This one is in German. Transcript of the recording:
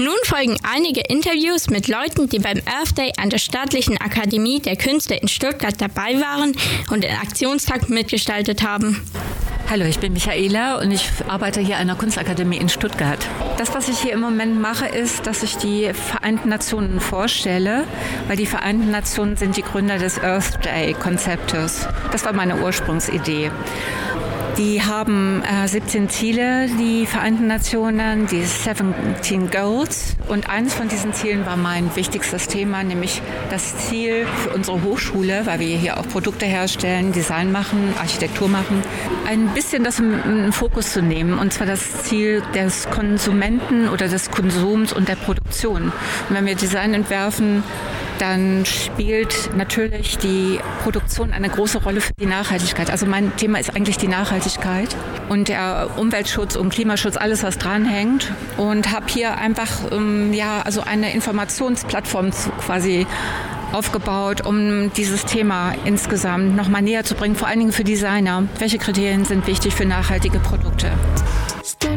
Nun folgen einige Interviews mit Leuten, die beim Earth Day an der Staatlichen Akademie der Künste in Stuttgart dabei waren und den Aktionstag mitgestaltet haben. Hallo, ich bin Michaela und ich arbeite hier an der Kunstakademie in Stuttgart. Das, was ich hier im Moment mache, ist, dass ich die Vereinten Nationen vorstelle, weil die Vereinten Nationen sind die Gründer des Earth Day-Konzeptes. Das war meine Ursprungsidee. Die haben 17 Ziele, die Vereinten Nationen, die 17 Goals. Und eines von diesen Zielen war mein wichtigstes Thema, nämlich das Ziel für unsere Hochschule, weil wir hier auch Produkte herstellen, Design machen, Architektur machen, ein bisschen das in den Fokus zu nehmen. Und zwar das Ziel des Konsumenten oder des Konsums und der Produktion. Und wenn wir Design entwerfen, dann spielt natürlich die Produktion eine große Rolle für die Nachhaltigkeit. Also mein Thema ist eigentlich die Nachhaltigkeit und der Umweltschutz und Klimaschutz, alles was dranhängt. Und habe hier einfach also eine Informationsplattform quasi aufgebaut, um dieses Thema insgesamt noch mal näher zu bringen, vor allen Dingen für Designer. Welche Kriterien sind wichtig für nachhaltige Produkte?